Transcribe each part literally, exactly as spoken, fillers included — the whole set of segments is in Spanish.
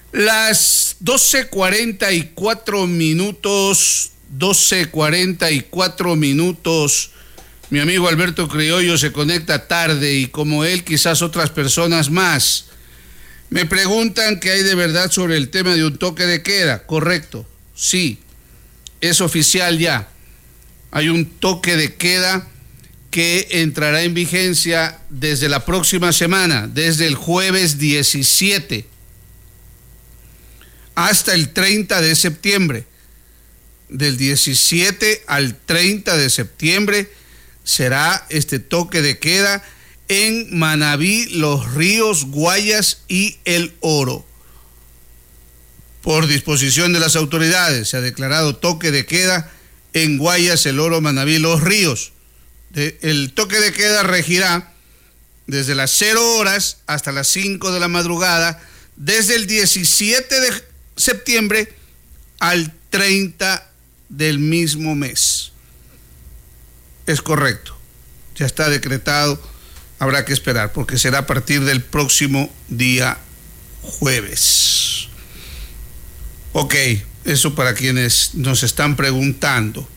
Las doce cuarenta y cuatro minutos, doce cuarenta y cuatro minutos. Mi amigo Alberto Criollo se conecta tarde y como él quizás otras personas más. Me preguntan qué hay de verdad sobre el tema de un toque de queda. Correcto, sí, es oficial ya. Hay un toque de queda que entrará en vigencia desde la próxima semana, desde el jueves diecisiete hasta el treinta de septiembre. Del diecisiete al treinta de septiembre será este toque de queda en Manabí, Los Ríos, Guayas y El Oro. Por disposición de las autoridades se ha declarado toque de queda en Guayas, El Oro, Manabí, Los Ríos. De, el toque de queda regirá desde las cero horas hasta las cinco de la madrugada, desde el diecisiete de septiembre al treinta del mismo mes. Es correcto, ya está decretado, habrá que esperar porque será a partir del próximo día jueves. Ok, eso para quienes nos están preguntando.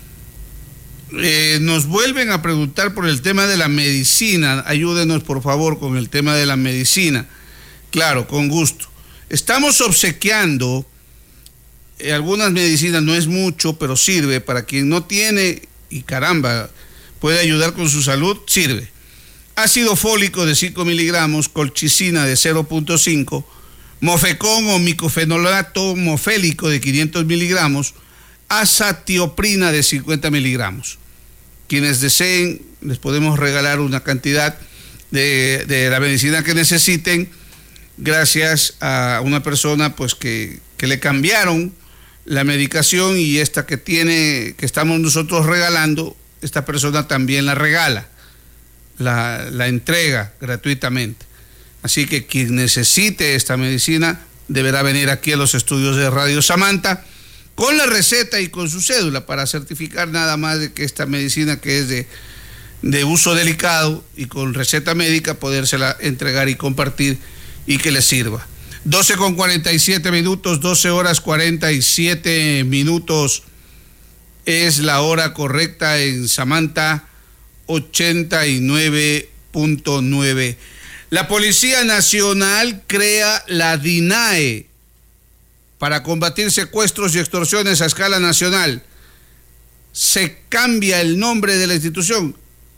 Eh, nos vuelven a preguntar por el tema de la medicina. Ayúdenos por favor con el tema de la medicina. Claro, con gusto. Estamos obsequiando eh, algunas medicinas, no es mucho, pero sirve para quien no tiene y caramba, puede ayudar con su salud, sirve. Ácido fólico de cinco miligramos, colchicina de cero punto cinco, mofecón o micofenolato mofélico de quinientos miligramos, azatioprina de cincuenta miligramos. Quienes deseen, les podemos regalar una cantidad de, de la medicina que necesiten, gracias a una persona pues que, que le cambiaron la medicación y esta que tiene, que estamos nosotros regalando, esta persona también la regala, la, la entrega gratuitamente. Así que quien necesite esta medicina deberá venir aquí a los estudios de Radio Samantha con la receta y con su cédula para certificar nada más de que esta medicina que es de, de uso delicado y con receta médica podérsela entregar y compartir y que le sirva. doce con cuarenta y siete minutos, doce horas cuarenta y siete minutos es la hora correcta en Samantha ochenta y nueve punto nueve. La Policía Nacional crea la DINAE para combatir secuestros y extorsiones a escala nacional. Se cambia el nombre de la institución.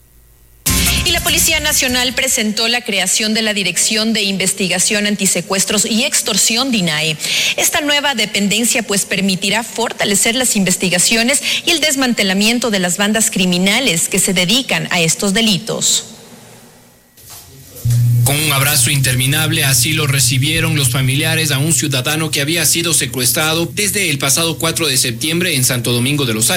Y la Policía Nacional presentó la creación de la Dirección de Investigación Antisecuestros y Extorsión DINAE. Esta nueva dependencia pues permitirá fortalecer las investigaciones y el desmantelamiento de las bandas criminales que se dedican a estos delitos. Con un abrazo interminable, así lo recibieron los familiares a un ciudadano que había sido secuestrado desde el pasado cuatro de septiembre en Santo Domingo de los